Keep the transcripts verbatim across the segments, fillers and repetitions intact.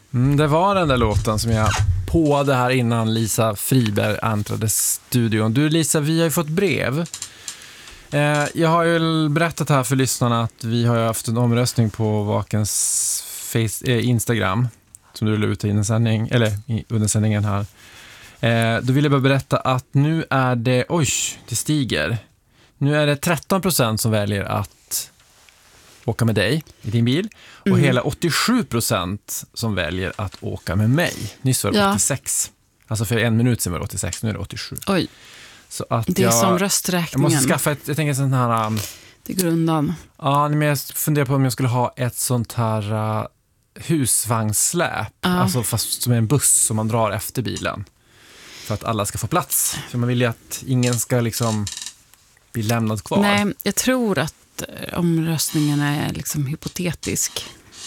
Mm, det var den där låten som jag påade här innan Lisa Friberg äntrade studion. Du Lisa, vi har ju fått brev. Eh, jag har ju berättat här för lyssnarna att vi har haft en omröstning på Vakens face, eh, Instagram som du la ut i en sändning, eller i, under sändningen här. Eh, då vill jag bara berätta att nu är det, oj, det stiger. Nu är det tretton procent som väljer att åka med dig i din bil och mm. hela åttiosju procent som väljer att åka med mig. Nyss var det ja. åttiosex. Alltså för en minut sedan var det åttiosex, nu är det åttiosju. Oj, så att det är jag, som rösträkningen. Jag måste skaffa ett, jag tänker sån här... Um, det går undan. Ja, men jag funderar på om jag skulle ha ett sånt här uh, husvagnssläp. Ja. Alltså fast som en buss som man drar efter bilen. För att alla ska få plats. För man vill ju att ingen ska liksom bli lämnad kvar. Nej, jag tror att omröstningen är liksom hypotetisk.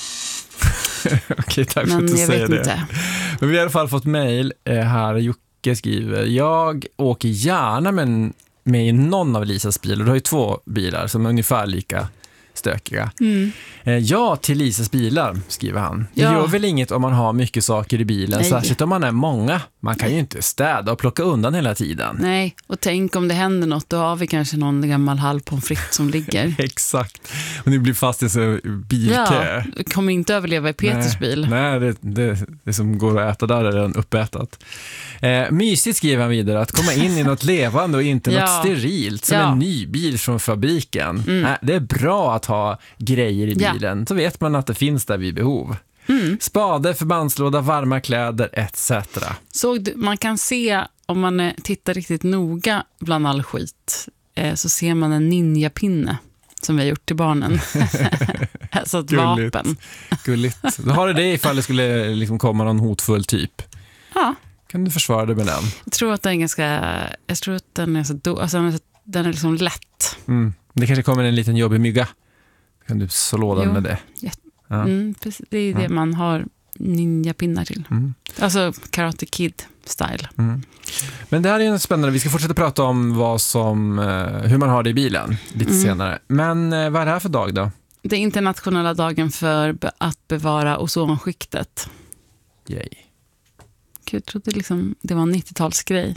Okej, tack men för att du jag säger vet det. Inte. Men vi har i alla fall fått mejl här. Jocke skriver: jag åker gärna med, med i någon av Lisas bilar. Du har ju två bilar som är ungefär lika stökiga. Mm. Ja, till Lisas bilar, skriver han. Det ja. gör väl inget om man har mycket saker i bilen, Nej. särskilt om man är många. Man kan Nej. ju inte städa och plocka undan hela tiden. Nej, och tänk om det händer något, då har vi kanske någon gammal halvpomfritt som ligger. Exakt. Och ni blir fast i så bilkö. Ja, kommer inte överleva i Peters Nej. bil. Nej, det, det, det som går att äta där är redan uppätat. Eh, mysigt, skriver han vidare, att komma in i något levande och inte ja. något sterilt som ja. en ny bil från fabriken. Mm. Eh, det är bra att ha grejer i bilen, ja. så vet man att det finns där vid behov. Mm. Spade, förbandslåda, varma kläder et cetera. Såg du, man kan se, om man tittar riktigt noga bland all skit, eh, så ser man en ninjapinne som vi har gjort till barnen. Alltså ett Gulligt. vapen. Gulligt. Då har du det ifall det skulle liksom komma någon hotfull typ. Ja. Kan du försvara dig med den? Jag tror att den är ganska, jag tror att den är så do, alltså den är liksom lätt. Mm. Det kanske kommer en liten jobbig mygga. Kan du slå den jo. med det? Ja. Ja. Mm, det är det ja. man har ninjapinnar till. Mm. Alltså Karate Kid style. Mm. Men det här är ju spännande. Vi ska fortsätta prata om vad som, hur man har det i bilen lite mm. senare. Men vad är det här för dag då? Det är internationella dagen för att bevara ozonskiktet. Yay. Jag trodde liksom det var en nittiotalsgrej.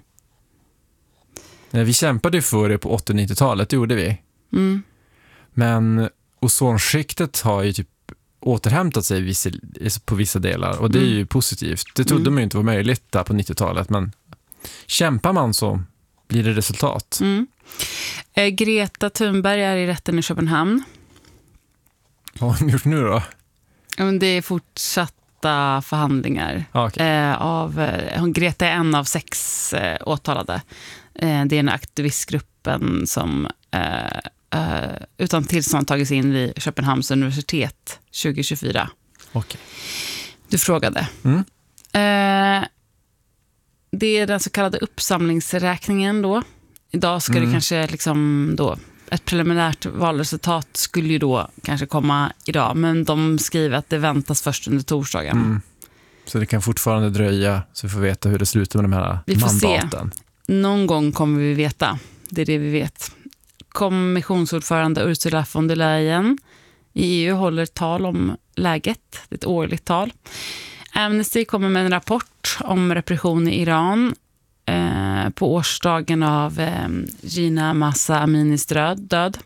Vi kämpade för det på åttio- och nittiotalet, det gjorde vi. Mm. Men ozonskiktet har ju typ återhämtat sig vissa, på vissa delar och det är ju mm. positivt. Det trodde mm. man ju inte var möjligt där på nittiotalet, men kämpar man så blir det resultat. Mm. Eh, Greta Thunberg är i rätten i Köpenhamn. Vad har hon gjort nu då? Det är fortsatta förhandlingar. Ah, okay. eh, av, eh, Greta är en av sex eh, åtalade. Eh, det är en aktivistgruppen som eh, Uh, utan tillstånd tagits in vid Köpenhamns universitet tjugo tjugofyra. Okay. Du frågade. Mm. Uh, det är den så kallade uppsamlingsräkningen då. Idag ska mm. det kanske liksom då, ett preliminärt valresultat skulle ju då kanske komma idag, men de skriver att det väntas först under torsdagen. Mm. Så det kan fortfarande dröja, så vi får veta hur det slutar med de här vi får mandaten. Se. Någon gång kommer vi veta. Det är det vi vet. Kommissionsordförande Ursula von der Leyen i E U håller tal om läget. Det är ett årligt tal. Amnesty kommer med en rapport om repression i Iran eh, på årsdagen av eh, Gina Mahsa Aminis död.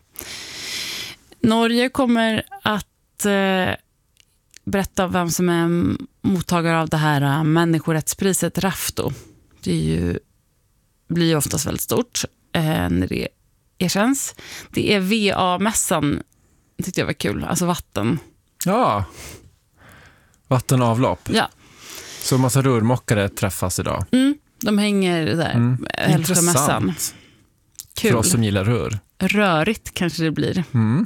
Norge kommer att eh, berätta om vem som är mottagare av det här uh, människorättspriset Rafto. Det är ju, blir ju oftast väldigt stort eh, när det erkänns. Det är V A-mässan, tyckte jag var kul. Alltså vatten. Ja. Vattenavlopp. Ja. Så massa rörmockare träffas idag. Mm, de hänger där. Mm. Intressant. Kul. För oss som gillar rör. Rörigt kanske det blir. Mm.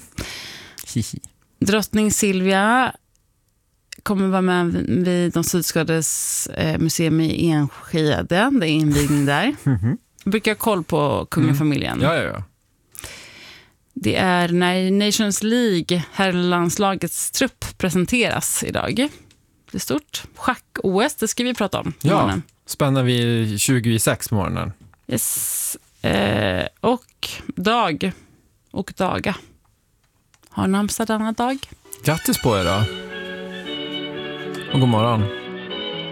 Drottning Silvia kommer vara med vid de Sydskådes eh, museum i Enskede. Det är invigning där. Mm-hmm. Brukar jag koll på kungafamiljen. Mm. Ja, ja, ja. Det är när Nations League, herrlandslagets trupp, presenteras idag. Det är stort. Schack-O S, det ska vi prata om. Ja, morgonen. Spänner vi tjugosex på morgonen. Yes. Eh, och dag och daga. Har namnsdag denna dag. Grattis på er då. Och god morgon.